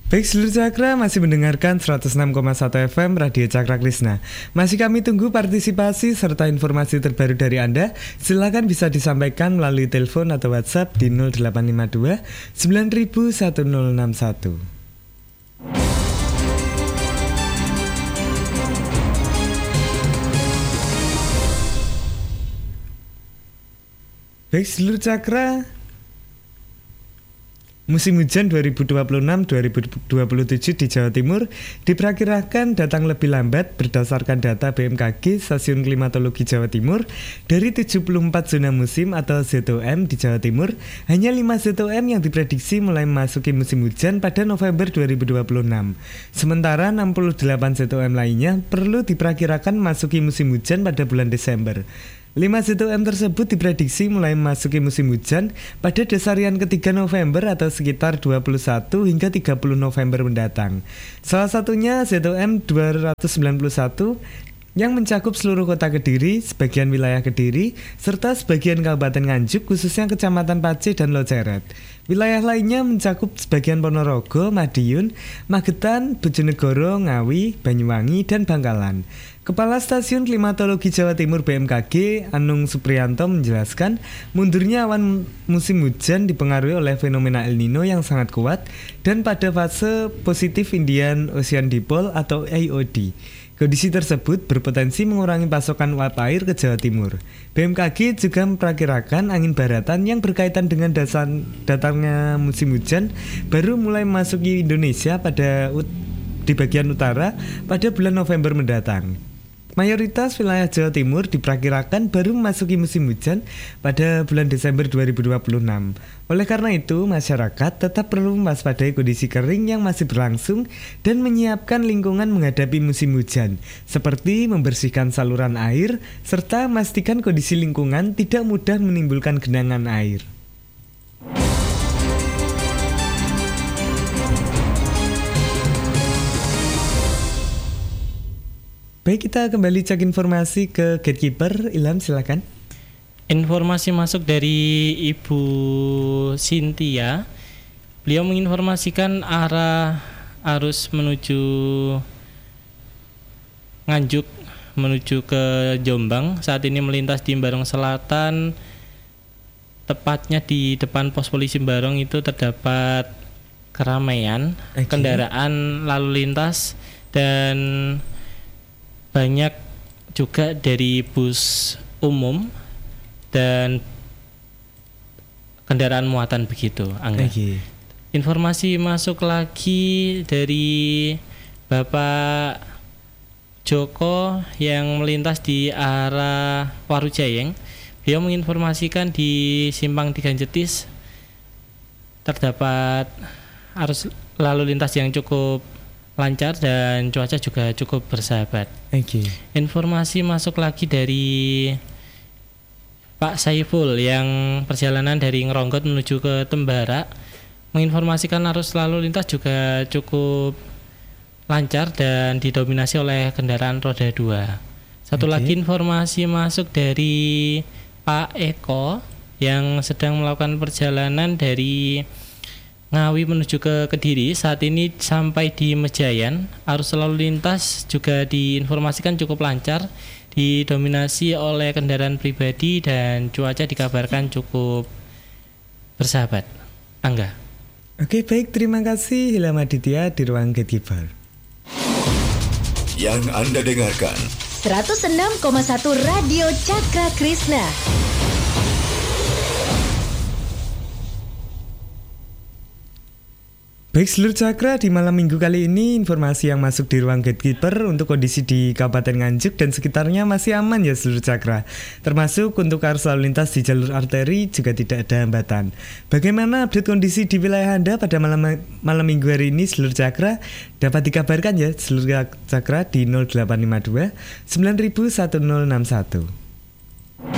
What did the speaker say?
Baik, seluruh Cakra masih mendengarkan 106,1 FM Radio Cakra Krishna. Masih kami tunggu partisipasi serta informasi terbaru dari Anda. Silakan bisa disampaikan melalui telepon atau WhatsApp di 0852 901061. Baik, seluruh Cakra, musim hujan 2026-2027 di Jawa Timur diperkirakan datang lebih lambat berdasarkan data BMKG Stasiun Klimatologi Jawa Timur. Dari 74 zona musim atau ZOM di Jawa Timur, hanya 5 ZOM yang diprediksi mulai memasuki musim hujan pada November 2026. Sementara 68 ZOM lainnya perlu diperkirakan memasuki musim hujan pada bulan Desember. 5 ZOM tersebut diprediksi mulai memasuki musim hujan pada dasarian ketiga November atau sekitar 21 hingga 30 November mendatang. Salah satunya ZOM 291 yang mencakup seluruh kota Kediri, sebagian wilayah Kediri, serta sebagian Kabupaten Nganjuk khususnya Kecamatan Pace dan Loceret. Wilayah lainnya mencakup sebagian Ponorogo, Madiun, Magetan, Bojonegoro, Ngawi, Banyuwangi, dan Bangkalan. Kepala Stasiun Klimatologi Jawa Timur BMKG, Anung Supriyanto menjelaskan, mundurnya awan musim hujan dipengaruhi oleh fenomena El Nino yang sangat kuat dan pada fase positif Indian Ocean Dipole atau IOD. Kondisi tersebut berpotensi mengurangi pasokan uap air ke Jawa Timur. BMKG juga memperkirakan angin baratan yang berkaitan dengan datangnya musim hujan baru mulai memasuki Indonesia di bagian utara pada bulan November mendatang. Mayoritas wilayah Jawa Timur diperkirakan baru memasuki musim hujan pada bulan Desember 2026. Oleh karena itu, masyarakat tetap perlu mewaspadai kondisi kering yang masih berlangsung dan menyiapkan lingkungan menghadapi musim hujan, seperti membersihkan saluran air, serta memastikan kondisi lingkungan tidak mudah menimbulkan genangan air. Baik, kita kembali cek informasi ke Gatekeeper. Ilham, silakan. Informasi masuk dari Ibu Cynthia. Beliau menginformasikan arah arus menuju Nganjuk menuju ke Jombang saat ini melintas di Barong Selatan, tepatnya di depan pos polisi Barong itu terdapat keramaian kendaraan lalu lintas dan banyak juga dari bus umum dan kendaraan muatan begitu, Angga. Informasi masuk lagi dari Bapak Joko yang melintas di arah Warujayeng. Beliau menginformasikan di Simpang Tiga Jetis terdapat arus lalu lintas yang cukup lancar dan cuaca juga cukup bersahabat. Informasi masuk lagi dari Pak Saiful yang perjalanan dari Ngeronggot menuju ke Tembara, menginformasikan arus lalu lintas juga cukup lancar dan didominasi oleh kendaraan roda 2. Satu lagi informasi masuk dari Pak Eko yang sedang melakukan perjalanan dari Ngawi menuju ke Kediri, saat ini sampai di Mejayan. Arus lalu lintas juga diinformasikan cukup lancar, didominasi oleh kendaraan pribadi dan cuaca dikabarkan cukup bersahabat. Angga. Oke, baik, terima kasih Ilham Aditya di ruang Gatekeeper. Yang Anda dengarkan 106,1 Radio Cakra Krishna. Baik, seluruh Cakra, di malam minggu kali ini informasi yang masuk di ruang Gatekeeper untuk kondisi di Kabupaten Nganjuk dan sekitarnya masih aman ya seluruh Cakra. Termasuk untuk arus lalu lintas di jalur arteri juga tidak ada hambatan. Bagaimana update kondisi di wilayah Anda pada malam minggu hari ini seluruh Cakra? Dapat dikabarkan ya seluruh Cakra di 0852 901061.